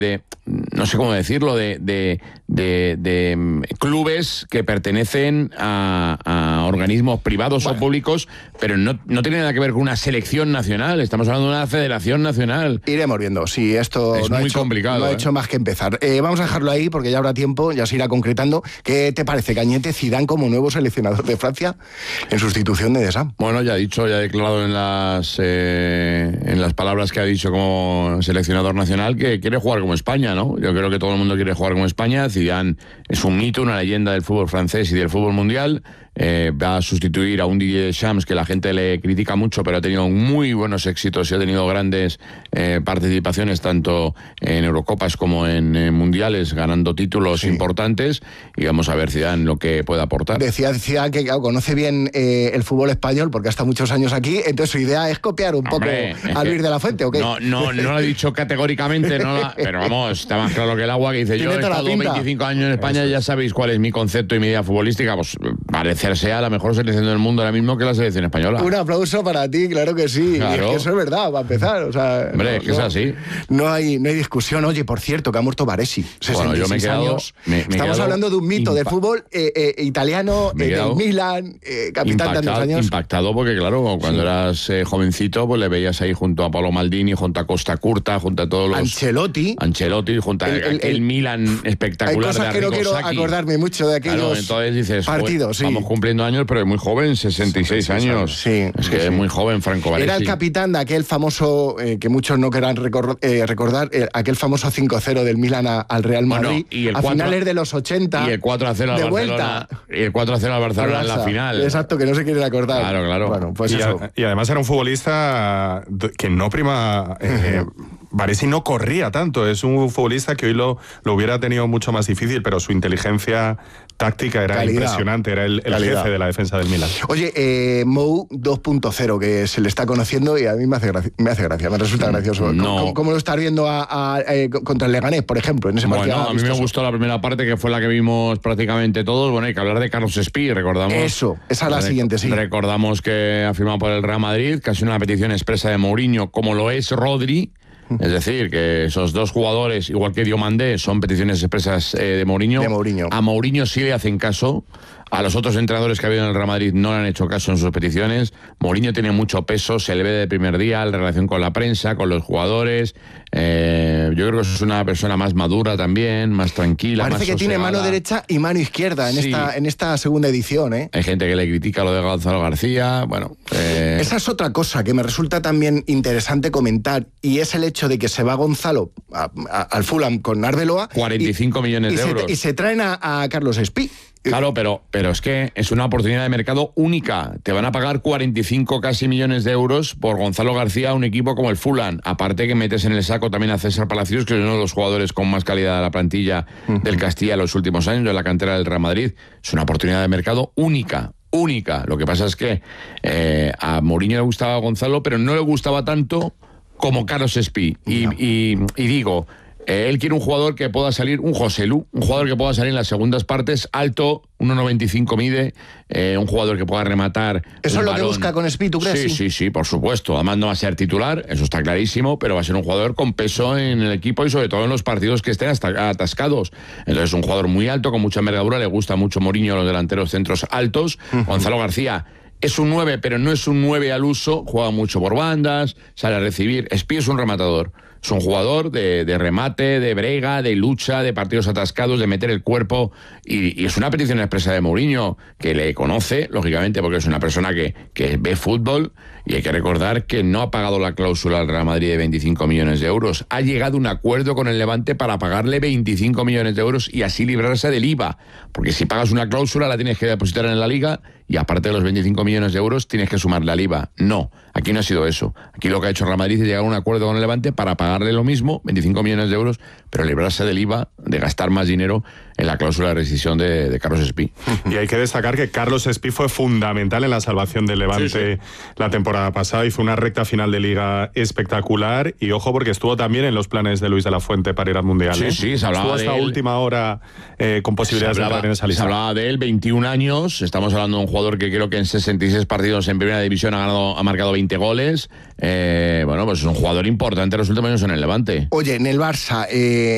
no sé cómo decirlo, de clubes que pertenecen a organismos privados o públicos, pero no tiene nada que ver con una selección nacional. Estamos hablando de una federación nacional. Iremos viendo. Sí, esto es muy complicado. No ha hecho más que empezar. Vamos a dejarlo ahí porque ya habrá tiempo, ya se irá concretando. ¿Qué te parece, Cañete, Zidane como nuevo seleccionador de Francia en sustitución de Deschamps? Bueno, ya ha declarado en las palabras que ha dicho como seleccionador nacional que quiere jugar como España, ¿no? Yo creo que todo el mundo quiere jugar como España. Zidane es un mito, una leyenda del fútbol francés y del fútbol mundial. Va a sustituir a un Didier Deschamps que la gente le critica mucho, pero ha tenido muy buenos éxitos y ha tenido grandes participaciones tanto en Eurocopas como en mundiales, ganando títulos importantes, y vamos a ver Zidane lo que puede aportar. Decía Zidane que conoce bien el fútbol español porque ha estado muchos años aquí, entonces su idea es copiar un poco a Luis de la Fuente, ¿o qué? No lo he dicho categóricamente, pero vamos, está más claro que el agua, que dice: yo he estado 25 años en España, ya sabéis cuál es mi concepto y mi idea futbolística. Pues parecerse a la mejor selección del mundo ahora mismo que la selección española. Un aplauso para ti, claro que sí. Claro. Y es que eso es verdad, va a empezar. O sea, hombre, es que es así. No hay discusión. Oye, por cierto, que ha muerto Baresi, 66 años. Estamos hablando de un mito del fútbol italiano, del Milan, capitán tantos años. Impactado porque, claro, cuando eras jovencito, pues le veías ahí junto a Paolo Maldini, junto a Costa Curta, junto a todos los... Ancelotti, junto a el Milan espectacular. Hay cosas que no quiero acordarme mucho de aquellos entonces dices, partidos. Estamos cumpliendo años, pero es muy joven, 66 años. Sí, es que es muy joven, Franco Baresi. Era el capitán de aquel famoso, que muchos no querrán recordar, aquel famoso 5-0 del Milan al Real Madrid, a finales de los 80. Y el 4-0 al Barcelona. Y el 4-0 al Barcelona en la final. Exacto, que no se quieren acordar. Claro. Bueno, pues y además era un futbolista que no prima... Baresi no corría tanto, es un futbolista que hoy lo hubiera tenido mucho más difícil, pero su inteligencia táctica era impresionante, era el jefe de la defensa del Milan. Oye, Mou 2.0, que se le está conociendo y a mí me hace gracia, me resulta gracioso. No. ¿Cómo lo estás viendo contra el Leganés, por ejemplo, en ese partido? Bueno, a mí me gustó la primera parte, que fue la que vimos prácticamente todos. Bueno, hay que hablar de Carlos Espí, recordamos. Eso, esa es la siguiente, sí. Recordamos que ha firmado por el Real Madrid, casi una petición expresa de Mourinho, como lo es Rodri. Es decir, que esos dos jugadores, igual que Diomandé, son peticiones expresas de Mourinho. A Mourinho sí le hacen caso. A los otros entrenadores que ha habido en el Real Madrid no le han hecho caso en sus peticiones. Mourinho tiene mucho peso, se le ve de primer día, la relación con la prensa, con los jugadores. Yo creo que es una persona más madura también, más tranquila, Parece más que sosegada. tiene mano derecha y mano izquierda en esta segunda edición, ¿eh? Hay gente que le critica lo de Gonzalo García. Bueno, esa es otra cosa que me resulta también interesante comentar, y es el hecho de que se va Gonzalo al Fulham con Arbeloa. 45 millones de euros. Y se traen a Carlos Espí. Claro, pero es que es una oportunidad de mercado única. Te van a pagar 45 casi millones de euros por Gonzalo García a un equipo como el Fulham. Aparte que metes en el saco también a César Palacios, que es uno de los jugadores con más calidad de la plantilla del Castilla en los últimos años, de la cantera del Real Madrid. Es una oportunidad de mercado única. Lo que pasa es que a Mourinho le gustaba Gonzalo, pero no le gustaba tanto como Carlos Espí. Y digo... él quiere un jugador que pueda salir, un Joselu, un jugador que pueda salir en las segundas partes, alto, 1,95 mide, un jugador que pueda rematar. ¿Eso es lo que busca con Espí, tú crees? Sí, por supuesto. Además no va a ser titular, eso está clarísimo, pero va a ser un jugador con peso en el equipo y sobre todo en los partidos que estén atascados. Entonces, un jugador muy alto, con mucha envergadura, le gusta mucho Mourinho los delanteros centros altos. Gonzalo García es un 9, pero no es un 9 al uso, juega mucho por bandas, sale a recibir. Espí es un rematador. Es un jugador de remate, de brega, de lucha, de partidos atascados, de meter el cuerpo, y es una petición expresa de Mourinho, que le conoce, lógicamente, porque es una persona que ve fútbol, y hay que recordar que no ha pagado la cláusula al Real Madrid de 25 millones de euros. Ha llegado a un acuerdo con el Levante para pagarle 25 millones de euros y así librarse del IVA, porque si pagas una cláusula la tienes que depositar en la Liga, y aparte de los 25 millones de euros tienes que sumarle al IVA. No, aquí no ha sido eso. Aquí lo que ha hecho Real Madrid es llegar a un acuerdo con el Levante para pagarle lo mismo, 25 millones de euros, pero librarse del IVA, de gastar más dinero en la cláusula de rescisión de Carlos Espí. Y hay que destacar que Carlos Espí fue fundamental en la salvación del Levante la temporada pasada, y fue una recta final de Liga espectacular, y ojo porque estuvo también en los planes de Luis de la Fuente para ir al Mundial. Sí, se hablaba estuvo hasta última hora con posibilidades de entrar en esa lista. Se hablaba de él, 21 años, estamos hablando de un jugador que creo que en 66 partidos en primera división ha marcado 20 goles. Bueno, pues es un jugador importante en los últimos años en el Levante. Oye, en el Barça...